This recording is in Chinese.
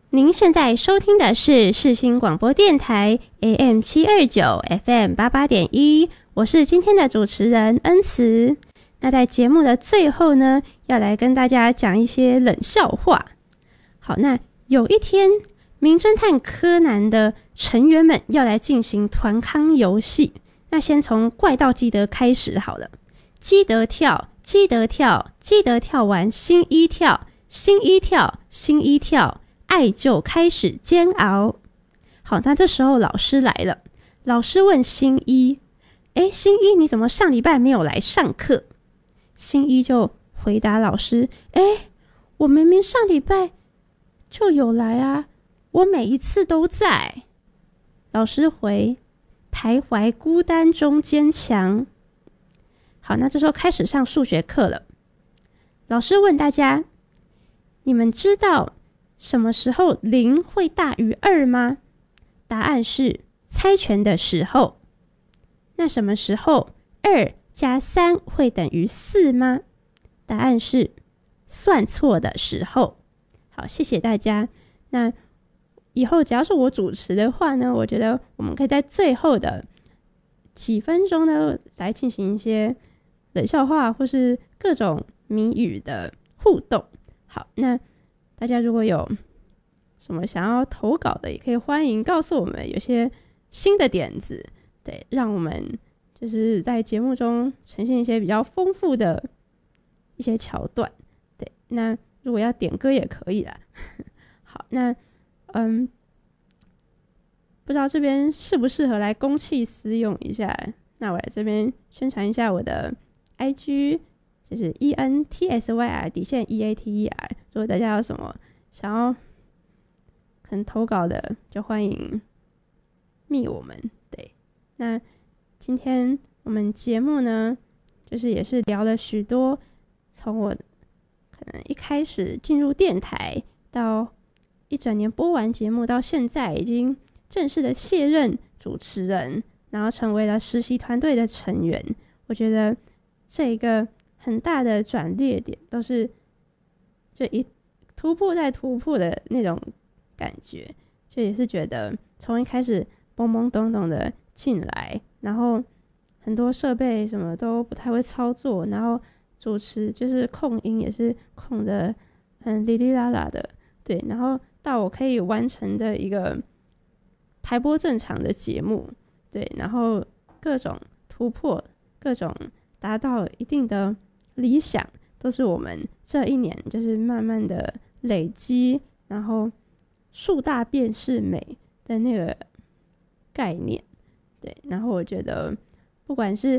您现在收听的是世新广播电台 AM 729 FM 88.1，我是今天的主持人恩慈。那在节目的最后呢，要来跟大家讲一些冷笑话。好，那有一天，名侦探柯南的成员们要来进行团康游戏。那先从怪盗基德开始好了。基德跳，基德跳，基德跳完新一跳，新一跳，新一跳，爱就开始煎熬。好，那这时候老师来了，老师问新一：新一你怎么上礼拜没有来上课？新一就回答老师：我明明上礼拜就有来啊，我每一次都在。老师回：徘徊孤单中坚强。好，那这时候开始上数学课了。老师问大家：你们知道什么时候0会大于2吗？答案是猜拳的时候。那什么时候2加3会等于4吗？答案是算错的时候。好，谢谢大家。那以后只要是我主持的话呢，我觉得我们可以在最后的几分钟呢来进行一些冷笑话或是各种谜语的互动。好，那大家如果有什么想要投稿的，也可以欢迎告诉我们有些新的点子，对，让我们就是在节目中呈现一些比较丰富的一些桥段。对，那如果要点歌也可以啦。好，那不知道这边适不适合来公器私用一下，那我来这边宣传一下我的 IG， 就是 ENTSYR_EATER。 如果大家有什么想要可能投稿的，就欢迎密我们。对，那今天我们节目呢，就是也是聊了许多，从我可能一开始进入电台到一整年播完节目，到现在已经正式的卸任主持人，然后成为了实习团队的成员。我觉得这一个很大的转捩点，都是就一突破再突破的那种感觉。就也是觉得从一开始懵懵懂懂的进来，然后很多设备什么都不太会操作，然后主持就是控音也是控的很哩哩啦啦的，对，然后到我可以完成的一个排播正常的节目，对，然后各种突破，各种达到一定的理想，都是我们这一年就是慢慢的累积，然后树大便是美的那个概念。对，然后我觉得不管是